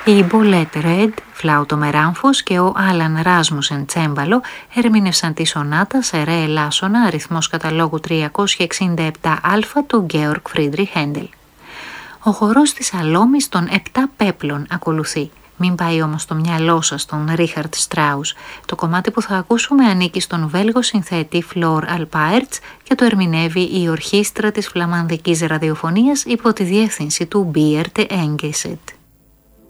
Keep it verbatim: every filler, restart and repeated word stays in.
Η Μπολέτ Ρεντ, φλάουτο με ράμφος, και ο Άλαν Ράσμουσεν, τσέμπαλο, ερμήνευσαν τη σονάτα σε ρε ελάσσονα, αριθμός καταλόγου τριακόσια εξήντα επτά α του Γκέοργκ Φρίντριχ Χέντελ. Ο χορός της Σαλόμης των επτά πέπλων ακολουθεί. Μην πάει όμως το μυαλό σας στον Ρίχαρτ Στράους. Το κομμάτι που θα ακούσουμε ανήκει στον Βέλγο συνθέτη Φλόρ Αλπάερτς και το ερμηνεύει η Ορχήστρα της Φλαμανδικής Ραδιοφωνίας υπό τη διεύθυνση του Μπίερτε Έγκεσετ.